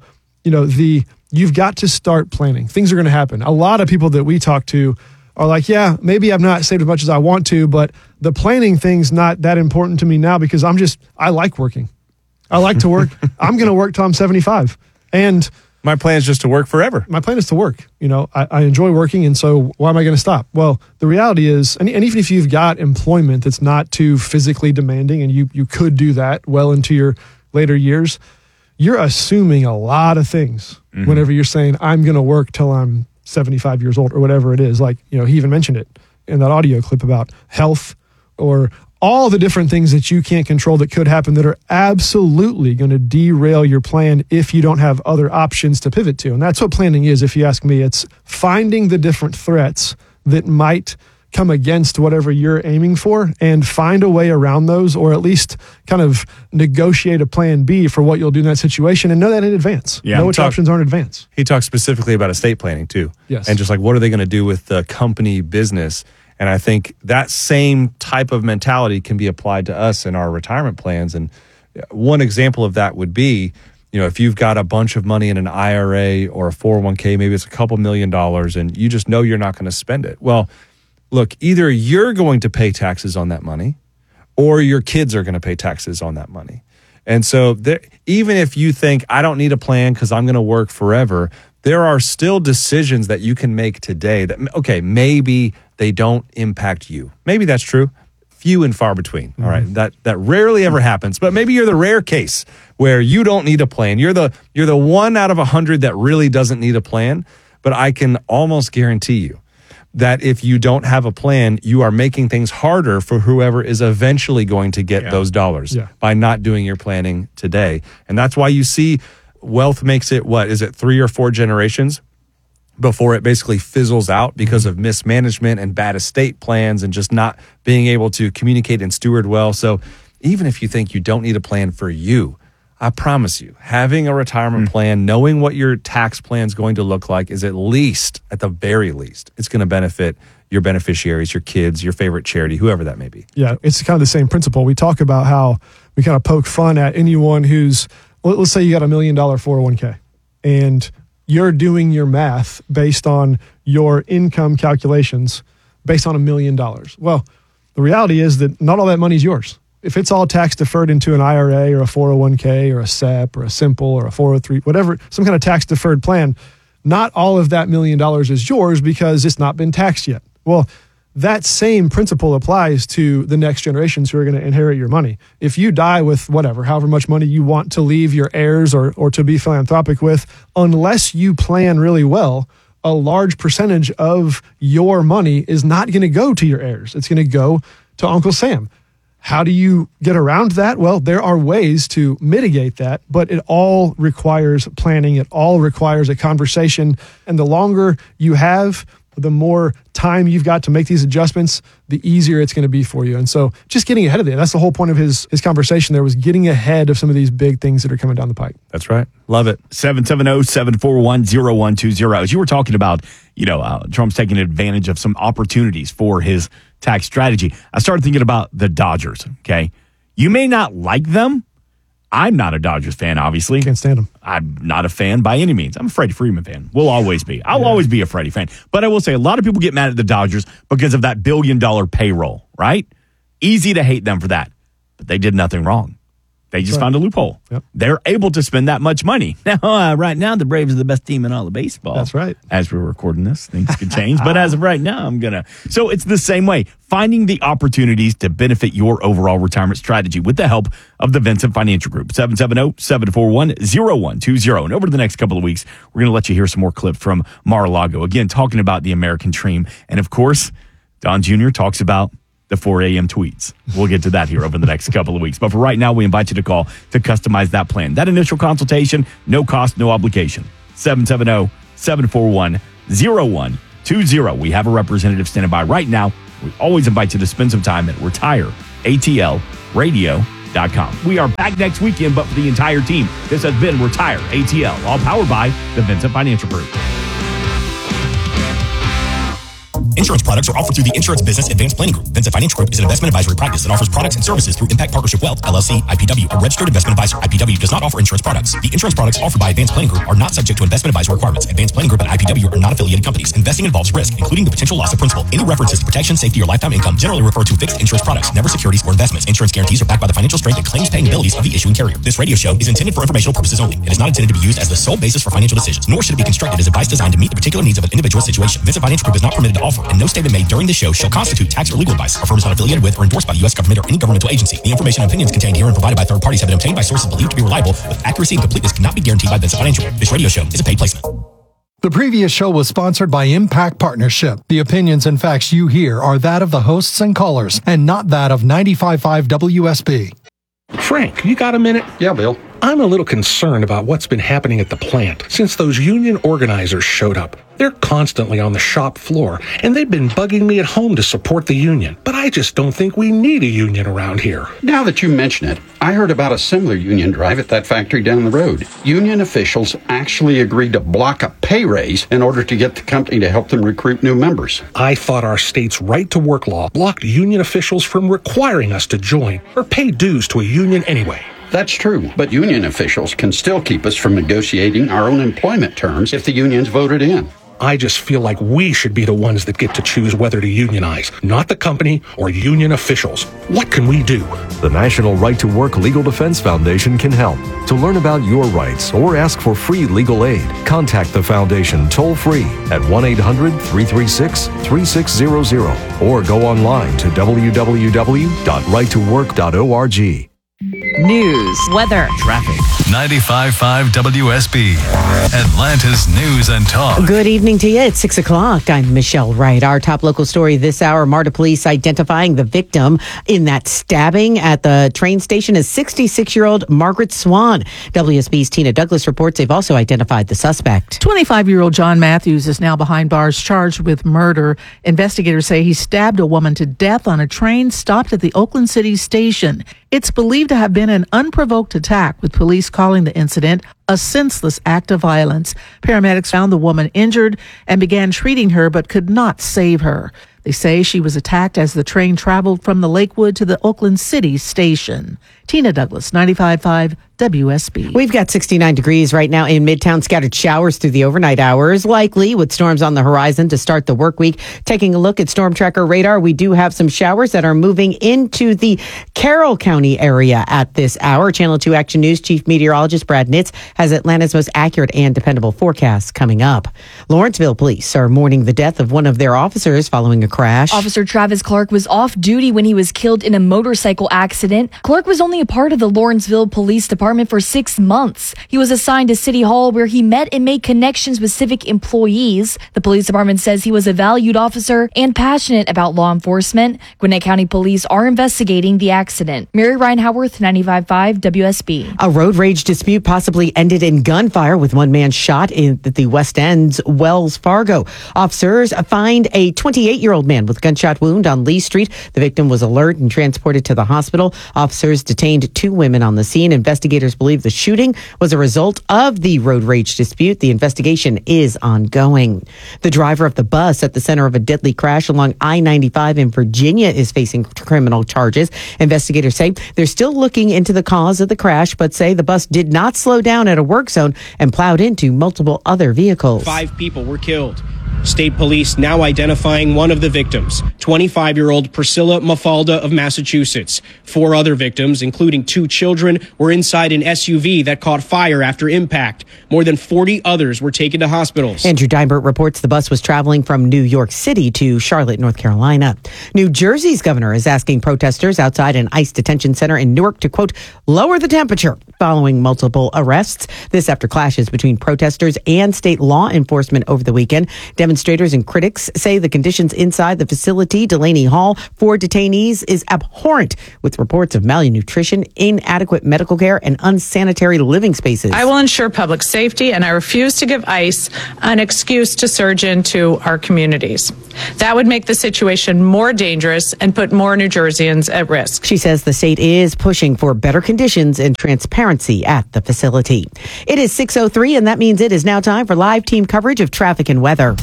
you've got to start planning. Things are going to happen. A lot of people that we talk to are like, yeah, maybe I've not saved as much as I want to, but the planning thing's not that important to me now because I like working. I like to work. I'm going to work till I'm 75. And my plan is just to work forever. My plan is to work. I enjoy working, and so why am I going to stop? Well, the reality is, and even if you've got employment that's not too physically demanding, and you could do that well into your later years, you're assuming a lot of things whenever you're saying, I'm going to work till I'm 75 years old or whatever it is. Like, he even mentioned it in that audio clip about health or all the different things that you can't control that could happen that are absolutely going to derail your plan if you don't have other options to pivot to. And that's what planning is, if you ask me. It's finding the different threats that might come against whatever you're aiming for and find a way around those, or at least kind of negotiate a plan B for what you'll do in that situation and know that in advance. Yeah, know which options are in advance. He talks specifically about estate planning too. Yes. And just like, what are they going to do with the company business? And I think that same type of mentality can be applied to us in our retirement plans. And one example of that would be, if you've got a bunch of money in an IRA or a 401k, maybe it's a couple $1 million, and you just know you're not going to spend it. Well, look, either you're going to pay taxes on that money or your kids are going to pay taxes on that money. And so even if you think, I don't need a plan because I'm going to work forever, there are still decisions that you can make today that, okay, maybe they don't impact you. Maybe that's true. Few and far between. All right. That rarely ever happens, but maybe you're the rare case where you don't need a plan. You're the 1 out of 100 that really doesn't need a plan. But I can almost guarantee you that if you don't have a plan, you are making things harder for whoever is eventually going to get those dollars by not doing your planning today. And that's why you see wealth makes it, 3 or 4 generations before it basically fizzles out because of mismanagement and bad estate plans and just not being able to communicate and steward well. So even if you think you don't need a plan for you, I promise you, having a retirement plan, knowing what your tax plan is going to look like is at the very least, it's going to benefit your beneficiaries, your kids, your favorite charity, whoever that may be. Yeah, it's kind of the same principle. We talk about how we kind of poke fun at anyone who's, let's say you got $1 million 401k and you're doing your math based on your income calculations based on $1 million. Well, the reality is that not all that money is yours. If it's all tax deferred into an IRA or a 401k or a SEP or a simple or a 403, whatever, some kind of tax deferred plan, not all of that $1 million is yours because it's not been taxed yet. Well, that same principle applies to the next generations who are going to inherit your money. If you die with however much money you want to leave your heirs or to be philanthropic with, unless you plan really well, a large percentage of your money is not going to go to your heirs. It's going to go to Uncle Sam. How do you get around that? Well, there are ways to mitigate that, but it all requires planning. It all requires a conversation. And the longer you have, the more time you've got to make these adjustments, the easier it's going to be for you. And so just getting ahead of it. That's the whole point of his conversation there, was getting ahead of some of these big things that are coming down the pike. That's right. Love it. 770-741-0120. As you were talking about, Trump's taking advantage of some opportunities for his tax strategy, I started thinking about the Dodgers, okay? You may not like them. I'm not a Dodgers fan, obviously. Can't stand them. I'm not a fan by any means. I'm a Freddie Freeman fan. Will always be. I'll always be a Freddie fan. But I will say a lot of people get mad at the Dodgers because of that $1 billion payroll, right? Easy to hate them for that. But they did nothing wrong. They just found a loophole. Yep. They're able to spend that much money. Now, right now, the Braves are the best team in all of baseball. That's right. As we're recording this, things could change. But as of right now, So it's the same way. Finding the opportunities to benefit your overall retirement strategy with the help of the Vincent Financial Group. 770-741-0120. And over the next couple of weeks, we're going to let you hear some more clips from Mar-a-Lago. Again, talking about the American dream. And of course, Don Jr. talks about the 4 a.m. tweets. We'll get to that here over the next couple of weeks. But for right now, we invite you to call to customize that plan. That initial consultation, no cost, no obligation. 770-741-0120. We have a representative standing by right now. We always invite you to spend some time at retireatlradio.com. We are back next weekend, but for the entire team, this has been Retire ATL, all powered by the Vincent Financial Group. Insurance products are offered through the Insurance Business Advanced Planning Group. Vincent Financial Group is an investment advisory practice that offers products and services through Impact Partnership Wealth, LLC, IPW, a registered investment advisor. IPW does not offer insurance products. The insurance products offered by Advanced Planning Group are not subject to investment advisory requirements. Advanced Planning Group and IPW are not affiliated companies. Investing involves risk, including the potential loss of principal. Any references to protection, safety, or lifetime income generally refer to fixed insurance products, never securities or investments. Insurance guarantees are backed by the financial strength and claims paying abilities of the issuing carrier. This radio show is intended for informational purposes only. It is not intended to be used as the sole basis for financial decisions, nor should it be constructed as advice designed to meet the particular needs of an individual situation. Vincent Financial Group is not permitted to offer, and no statement made during this show shall constitute tax or legal advice. Our firm is not affiliated with or endorsed by the U.S. government or any governmental agency. The information and opinions contained here and provided by third parties have been obtained by sources believed to be reliable, but accuracy and completeness cannot be guaranteed by Vincent Financial. This radio show is a paid placement. The previous show was sponsored by Impact Partnership. The opinions and facts you hear are that of the hosts and callers, and not that of 95.5 WSB. Frank, you got a minute? Yeah, Bill. I'm a little concerned about what's been happening at the plant since those union organizers showed up. They're constantly on the shop floor, and they've been bugging me at home to support the union. But I just don't think we need a union around here. Now that you mention it, I heard about a similar union drive at that factory down the road. Union officials actually agreed to block a pay raise in order to get the company to help them recruit new members. I thought our state's right-to-work law blocked union officials from requiring us to join or pay dues to a union anyway. That's true, but union officials can still keep us from negotiating our own employment terms if the union's voted in. I just feel like we should be the ones that get to choose whether to unionize, not the company or union officials. What can we do? The National Right to Work Legal Defense Foundation can help. To learn about your rights or ask for free legal aid, contact the foundation toll-free at 1-800-336-3600 or go online to www.righttowork.org. News, weather, traffic. 95.5 WSB, Atlanta's News and Talk. Good evening to you. It's 6 o'clock. I'm Michelle Wright. Our top local story this hour, MARTA police identifying the victim in that stabbing at the train station as 66-year-old Margaret Swan. WSB's Tina Douglas reports they've also identified the suspect. 25-year-old John Matthews is now behind bars charged with murder. Investigators say he stabbed a woman to death on a train stopped at the Oakland City station. It's believed to have been an unprovoked attack, with police calling the incident a senseless act of violence. Paramedics found the woman injured and began treating her but could not save her. They say she was attacked as the train traveled from the Lakewood to the Oakland City station. Tina Douglas, 95.5 WSB. We've got 69 degrees right now in Midtown. Scattered showers through the overnight hours, likely with storms on the horizon to start the work week. Taking a look at Storm Tracker radar, we do have some showers that are moving into the Carroll County area at this hour. Channel 2 Action News Chief Meteorologist Brad Nitz has Atlanta's most accurate and dependable forecasts coming up. Lawrenceville police are mourning the death of one of their officers following a crash. Officer Travis Clark was off duty when he was killed in a motorcycle accident. Clark was only a part of the Lawrenceville Police Department for 6 months. He was assigned to City Hall, where he met and made connections with civic employees. The police department says he was a valued officer and passionate about law enforcement. Gwinnett County Police are investigating the accident. Mary Ryan Howarth, 95.5 WSB. A road rage dispute possibly ended in gunfire with one man shot in the West End's Wells Fargo. Officers find a 28-year-old 20-year-old man with a gunshot wound on Lee Street. The victim was alert and transported to the hospital. Officers detained 2 women on the scene. Investigators believe the shooting was a result of the road rage dispute. The investigation is ongoing. The driver of the bus at the center of a deadly crash along I-95 in Virginia is facing criminal charges. Investigators say they're still looking into the cause of the crash, but say the bus did not slow down at a work zone and plowed into multiple other vehicles. 5 people were killed. State police now identifying one of the victims, 25-year-old Priscilla Mafalda of Massachusetts. 4 other victims, including 2 children, were inside an SUV that caught fire after impact. More than 40 others were taken to hospitals. Andrew Dybert reports the bus was traveling from New York City to Charlotte, North Carolina. New Jersey's governor is asking protesters outside an ICE detention center in Newark to, quote, lower the temperature following multiple arrests. This after clashes between protesters and state law enforcement over the weekend. Demonstrators and critics say the conditions inside the facility, Delaney Hall, for detainees is abhorrent, with reports of malnutrition, inadequate medical care, and unsanitary living spaces. I will ensure public safety, and I refuse to give ICE an excuse to surge into our communities. That would make the situation more dangerous and put more New Jerseyans at risk. She says the state is pushing for better conditions and transparency at the facility. It is 6:03, and that means it is now time for live team coverage of traffic and weather.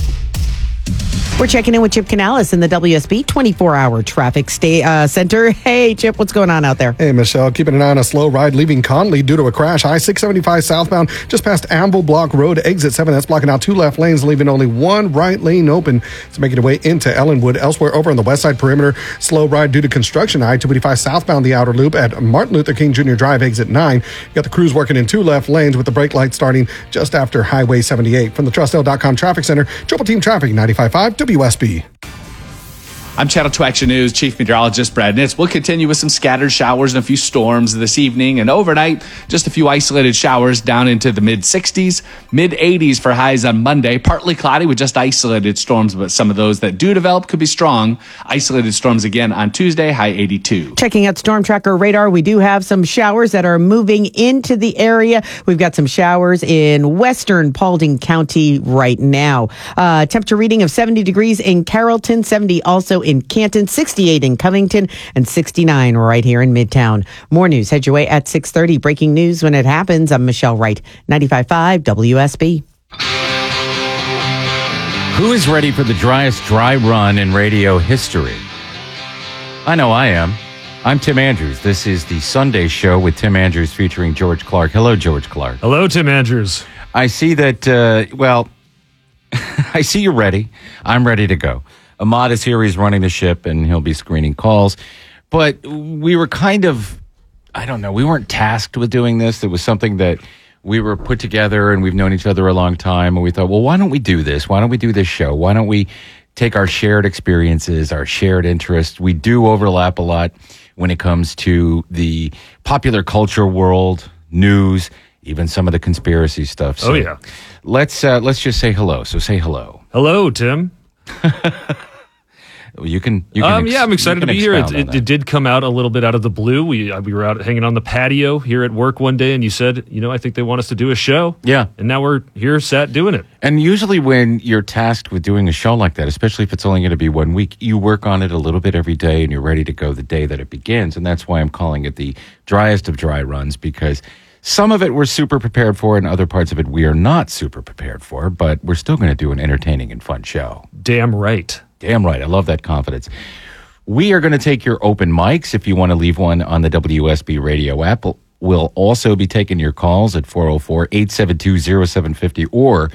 We're checking in with Chip Canales in the WSB 24-hour traffic center. Hey, Chip, what's going on out there? Hey, Michelle, keeping an eye on a slow ride leaving Conley due to a crash. I-675 southbound just past Anvil Block Road, exit 7. That's blocking out 2 left lanes, leaving only 1 right lane open. It's making its way into Ellenwood. Elsewhere over on the west side perimeter, slow ride due to construction. I-285 southbound the outer loop at Martin Luther King Jr. Drive, exit 9. You got the crews working in 2 left lanes with the brake light starting just after Highway 78. From the TrustL.com Traffic Center, Triple Team Traffic 95.5 WSB. I'm Channel 2 Action News Chief Meteorologist Brad Nitz. We'll continue with some scattered showers and a few storms this evening and overnight. Just a few isolated showers down into the mid-60s, mid-80s for highs on Monday. Partly cloudy with just isolated storms, but some of those that do develop could be strong. Isolated storms again on Tuesday, high 82. Checking out Storm Tracker radar, we do have some showers that are moving into the area. We've got some showers in western Paulding County right now. Temperature reading of 70 degrees in Carrollton, 70 also in Canton, 68 in Covington, and 69 right here in Midtown. More news head your way at 6:30. Breaking news when it happens. I'm Michelle Wright, 95.5 WSB. Who is ready for the driest dry run in radio history? I know I am. I'm Tim Andrews. This is the Sunday Show with Tim Andrews featuring George Clark. Hello, George Clark. Hello, Tim Andrews. I see that, I see you're ready. I'm ready to go. Ahmad is here. He's running the ship, and he'll be screening calls. But we were kind of, I don't know, we weren't tasked with doing this. It was something that we were put together, and we've known each other a long time. And we thought, well, why don't we do this? Why don't we do this show? Why don't we take our shared experiences, our shared interests? We do overlap a lot when it comes to the popular culture world, news, even some of the conspiracy stuff. So yeah. Let's just say hello. So say hello. Hello, Tim. You can. I'm excited to be here. It did come out a little bit out of the blue. We were out hanging on the patio here at work one day, and you said, I think they want us to do a show. Yeah. And now we're here sat doing it. And usually when you're tasked with doing a show like that, especially if it's only going to be 1 week, you work on it a little bit every day, and you're ready to go the day that it begins. And that's why I'm calling it the driest of dry runs, because some of it we're super prepared for, and other parts of it we are not super prepared for, but we're still going to do an entertaining and fun show. Damn right. Damn right. I love that confidence. We are going to take your open mics if you want to leave one on the WSB radio app. We'll also be taking your calls at 404-872-0750 or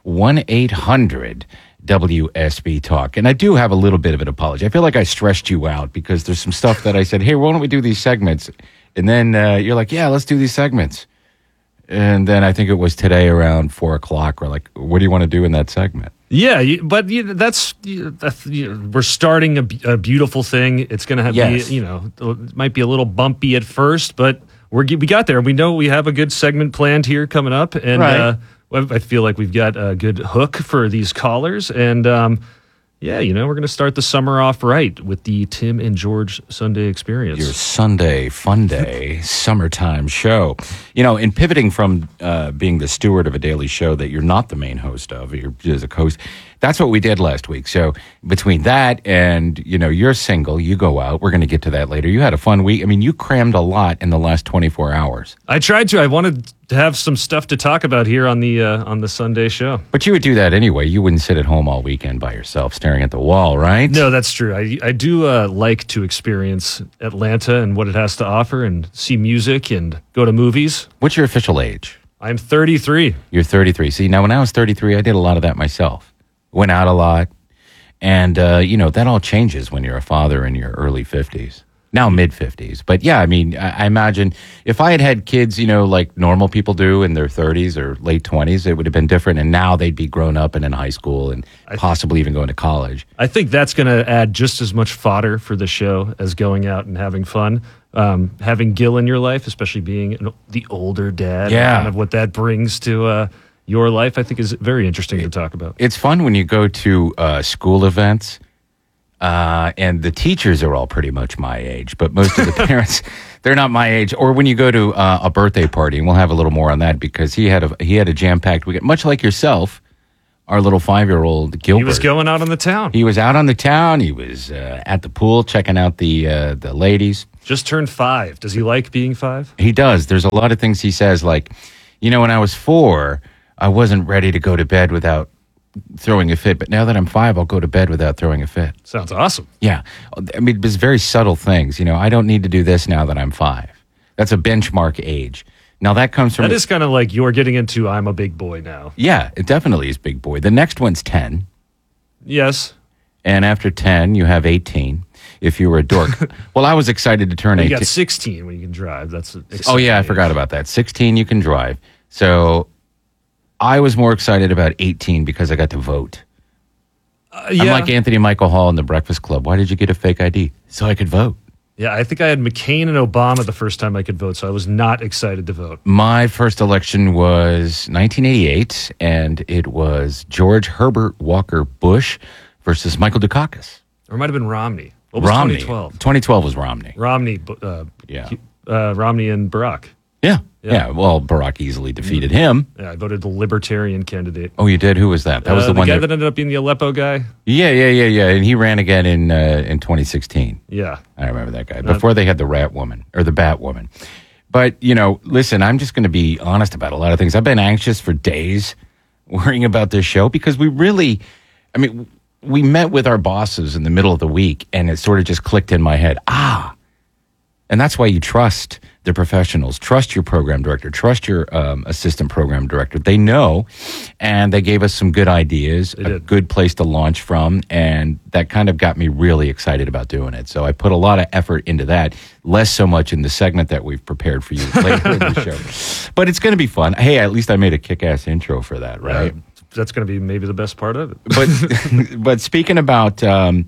1-800-WSB Talk. And I do have a little bit of an apology. I feel like I stressed you out because there's some stuff that I said, hey, why don't we do these segments? And then you're like, yeah, let's do these segments. And then I think it was today around 4 o'clock. We're like, what do you want to do in that segment? Yeah, but that's we're starting a beautiful thing. It's going to have it might be a little bumpy at first, but we got there. We know we have a good segment planned here coming up, and right. I feel like we've got a good hook for these callers, and we're going to start the summer off right with the Tim and George Sunday Experience. Your Sunday fun day summertime show. In pivoting from being the steward of a daily show that you're not the main host of, you're just a host, that's what we did last week. So between that and, you're single, you go out. We're going to get to that later. You had a fun week. I mean, you crammed a lot in the last 24 hours. I tried to. I wanted to have some stuff to talk about here on the Sunday show. But you would do that anyway. You wouldn't sit at home all weekend by yourself staring at the wall, right? No, that's true. I do like to experience Atlanta and what it has to offer and see music and go to movies. What's your official age? I'm 33. You're 33. See, now when I was 33, I did a lot of that myself. Went out a lot. And, that all changes when you're a father in your early 50s. Now mid-50s. But, yeah, I mean, I imagine if I had kids, like normal people do in their 30s or late 20s, it would have been different. And now they'd be grown up and in high school and possibly even going to college. I think that's going to add just as much fodder for the show as going out and having fun. Having Gil in your life, especially being the older dad, kind of what that brings to your life, I think is very interesting to talk about. It's fun when you go to school events, and the teachers are all pretty much my age, but most of the parents, they're not my age. Or when you go to a birthday party, and we'll have a little more on that because he had a jam-packed weekend, much like yourself. Our little 5-year-old Gilbert. He was going out on the town. He was out on the town. He was at the pool checking out the ladies. Just turned 5. Does he like being 5? He does. There's a lot of things he says, like, when I was 4, I wasn't ready to go to bed without throwing a fit. But now that I'm 5, I'll go to bed without throwing a fit. Sounds awesome. Yeah. I mean, it's very subtle things. I don't need to do this now that I'm 5. That's a benchmark age. Now, that comes from... That is kind of like you're getting into I'm a big boy now. Yeah, it definitely is big boy. The next one's 10. Yes. And after 10, you have 18 if you were a dork. Well, I was excited to turn 18. You got 16 when you can drive. That's Oh, yeah, I forgot about that. 16, you can drive. So I was more excited about 18 because I got to vote. I'm like Anthony Michael Hall in The Breakfast Club. Why did you get a fake ID? So I could vote. Yeah, I think I had McCain and Obama the first time I could vote, so I was not excited to vote. My first election was 1988, and it was George Herbert Walker Bush versus Michael Dukakis. Or it might have been Romney. What was Romney. 2012? 2012 was Romney. Romney, Romney and Barack. Yeah. Well, Barack easily defeated him. Yeah, I voted the Libertarian candidate. Oh, you did? Who was that? That was the one guy that ended up being the Aleppo guy. Yeah. And he ran again in 2016. Yeah. I remember that guy. Before they had the rat woman or the bat woman. But, listen, I'm just going to be honest about a lot of things. I've been anxious for days worrying about this show because we met with our bosses in the middle of the week and it sort of just clicked in my head. And that's why you trust the professionals. Trust your program director. Trust your assistant program director. They know, and they gave us some good ideas, a good place to launch from, and that kind of got me really excited about doing it. So I put a lot of effort into that, less so much in the segment that we've prepared for you later in the show. But it's going to be fun. Hey, at least I made a kick-ass intro for that, right? That's going to be maybe the best part of it. But speaking about...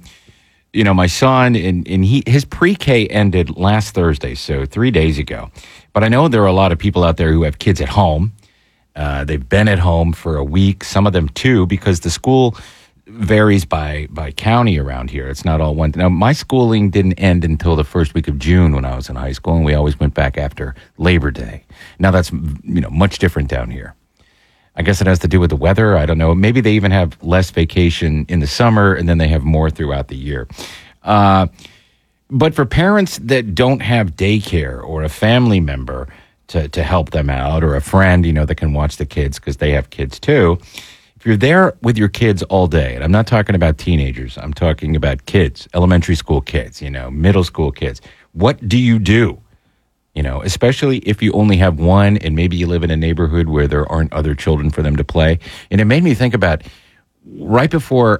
my son, and his pre-K ended last Thursday, so 3 days ago. But I know there are a lot of people out there who have kids at home. They've been at home for a week, some of them 2, because the school varies by county around here. It's not all one. Now, my schooling didn't end until the first week of June when I was in high school, and we always went back after Labor Day. Now, that's much different down here. I guess it has to do with the weather. I don't know. Maybe they even have less vacation in the summer, and then they have more throughout the year. But for parents that don't have daycare or a family member to help them out, or a friend, that can watch the kids because they have kids too, if you're there with your kids all day, and I'm not talking about teenagers, I'm talking about kids, elementary school kids, middle school kids, what do you do? Especially if you only have one and maybe you live in a neighborhood where there aren't other children for them to play. And it made me think about right before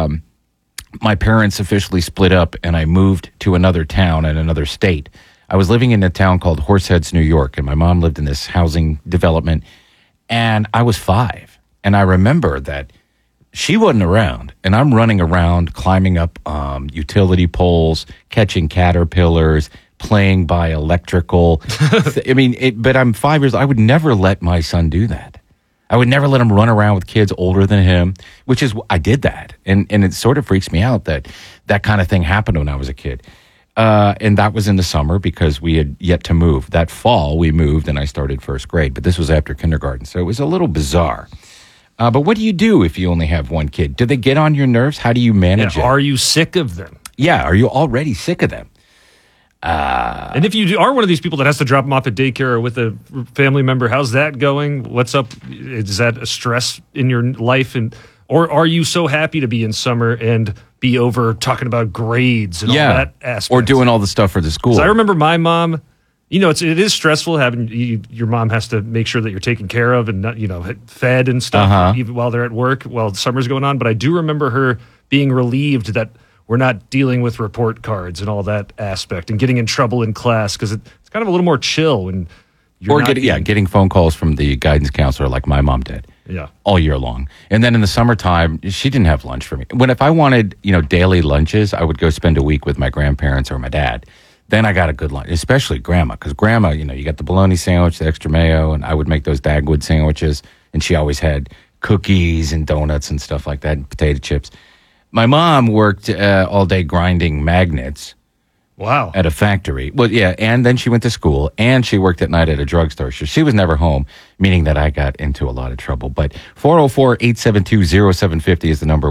my parents officially split up and I moved to another town in another state. I was living in a town called Horseheads, New York, and my mom lived in this housing development, and I was 5. And I remember that she wasn't around, and I'm running around climbing up utility poles, catching caterpillars, playing by electrical. But I'm 5 years old. I would never let my son do that. I would never let him run around with kids older than him, which is, I did that. And it sort of freaks me out that kind of thing happened when I was a kid. And that was in the summer because we had yet to move. That fall we moved and I started first grade, but this was after kindergarten. So it was a little bizarre. But what do you do if you only have one kid? Do they get on your nerves? How do you manage it? Are you sick of them? Yeah, are you already sick of them? And if you are one of these people that has to drop them off at daycare or with a family member, how's that going? What's up? Is that a stress in your life? Or are you so happy to be in summer and be over talking about grades and all that aspect? Or doing all the stuff for the school. 'Cause I remember my mom, it is stressful having your mom has to make sure that you're taken care of and not, fed and stuff even while they're at work, while summer's going on. But I do remember her being relieved that we're not dealing with report cards and all that aspect and getting in trouble in class because it's kind of a little more chill when you're getting phone calls from the guidance counselor like my mom did. Yeah. All year long. And then in the summertime, she didn't have lunch for me. If I wanted, daily lunches, I would go spend a week with my grandparents or my dad. Then I got a good lunch, especially grandma, because grandma, you got the bologna sandwich, the extra mayo, and I would make those Dagwood sandwiches, and she always had cookies and donuts and stuff like that, and potato chips. My mom worked all day grinding magnets. Wow. At a factory. Well, yeah, and then she went to school, and she worked at night at a drugstore. So she was never home, meaning that I got into a lot of trouble. But 404-872-0750 is the number,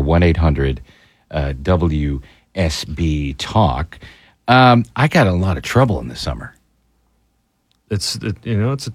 1-800-WSB-TALK. I got a lot of trouble in the summer. It's a